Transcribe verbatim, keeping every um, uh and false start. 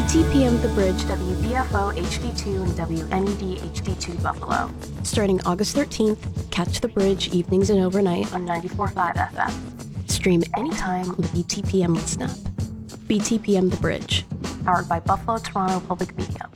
T P M The Bridge, W B F O H D two and W N E D H D two Buffalo. Starting August thirteenth, catch The Bridge evenings and overnight on ninety-four point five F M. Stream anytime on the B T P M Listen app. B T P M The Bridge. Powered by Buffalo Toronto Public Media.